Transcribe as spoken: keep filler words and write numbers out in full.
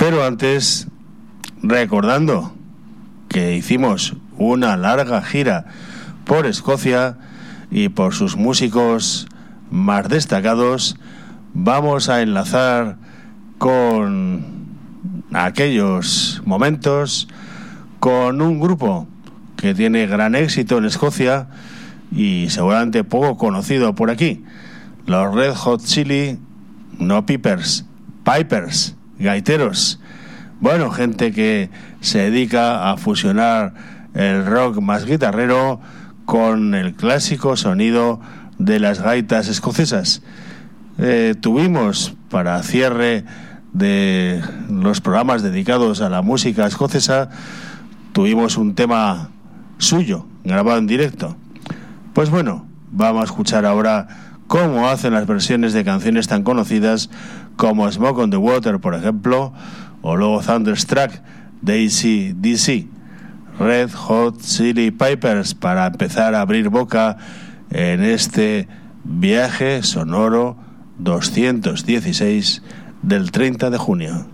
Pero antes, recordando que hicimos una larga gira por Escocia y por sus músicos más destacados, vamos a enlazar con aquellos momentos con un grupo que tiene gran éxito en Escocia y seguramente poco conocido por aquí, los Red Hot Chili, no Pipers, Pipers, gaiteros. Bueno, gente que se dedica a fusionar el rock más guitarrero con el clásico sonido de las gaitas escocesas. Eh, tuvimos para cierre de los programas dedicados a la música escocesa, tuvimos un tema suyo grabado en directo. Pues bueno, vamos a escuchar ahora cómo hacen las versiones de canciones tan conocidas como Smoke on the Water, por ejemplo, o luego Thunderstruck de A C D C. Red Hot Chili Pipers, para empezar a abrir boca en este viaje sonoro doscientos dieciséis del treinta de junio.